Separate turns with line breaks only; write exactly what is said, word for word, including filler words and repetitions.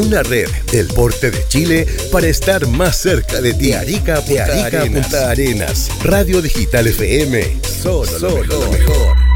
Una red del porte de Chile para estar más cerca de ti. Arica a Punta Arenas. Radio Digital F M. Solo, Solo lo mejor.